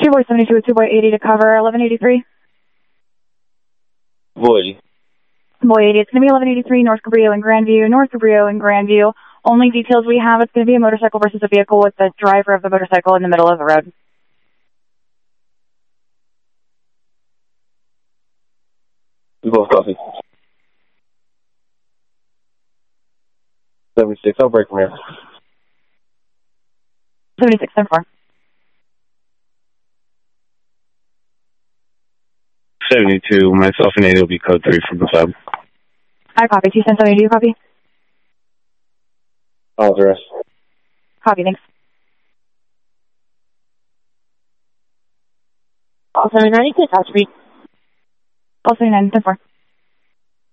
Boy 72 with 2 Boy 80 to cover 1183. Boy. Boy 80, it's going to be 1183 North Cabrillo and Grandview. North Cabrillo and Grandview. Only details we have, it's going to be a motorcycle versus a vehicle with the driver of the motorcycle in the middle of the road. We both copy. 76, I'll break from here. 76, 74. 72, myself and 80 will be code 3 from the sub. I copy. 210 do you copy? Authorized. Copy, thanks. All 79, you can touch me. All 79, 10-4.